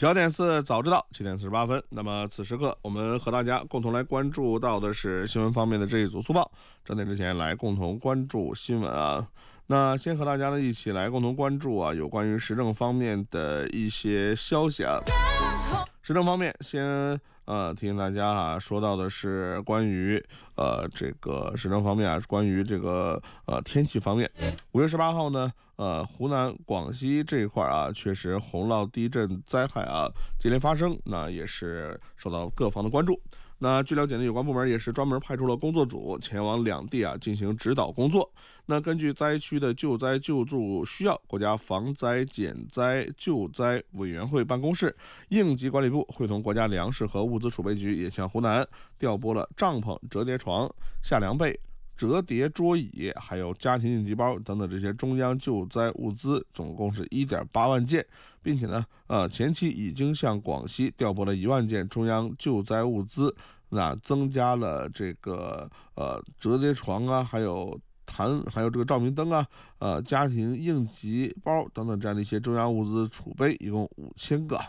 9点4早知道7点48分。那么此时刻，我们和大家共同来关注到的是新闻方面的这一组速报。整点之前来共同关注新闻啊。那先和大家呢一起来共同关注啊有关于时政方面的一些消息啊。时政方面，先提醒大家啊，说到的是关于这个时政方面啊，关于这个天气方面。5月18号呢，湖南、广西这一块啊，确实洪涝地震灾害啊接连发生，那也是受到各方的关注。那据了解呢，有关部门也是专门派出了工作组前往两地啊进行指导工作。那根据灾区的救灾救助需要，国家防灾减灾救灾委员会办公室、应急管理部会同国家粮食和物资储备局也向湖南调拨了帐篷、折叠床、夏凉被、折叠桌椅，还有家庭应急包等等这些中央救灾物资，总共是1.8万件，并且呢，前期已经向广西调拨了1万件中央救灾物资，那增加了这个折叠床啊，还有这个照明灯啊，家庭应急包等等这样的一些中央物资储备，一共5000个。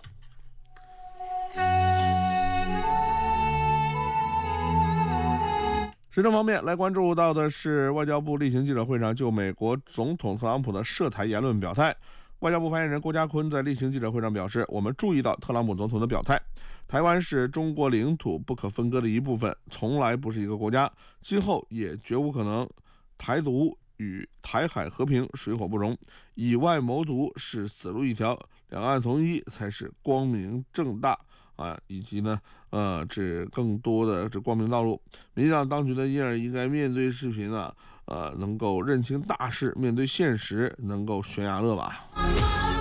时政方面来关注到的是外交部例行记者会上就美国总统特朗普的涉台言论表态。外交部发言人郭家坤在例行记者会上表示，我们注意到特朗普总统的表态，台湾是中国领土不可分割的一部分，从来不是一个国家，今后也绝无可能，台独与台海和平水火不容，以外谋独是死路一条，两岸统一才是光明正大啊，以及呢，这更多的这光明道路。民进党当局呢，因而应该面对视频啊，能够认清大势，面对现实，能够悬崖勒马。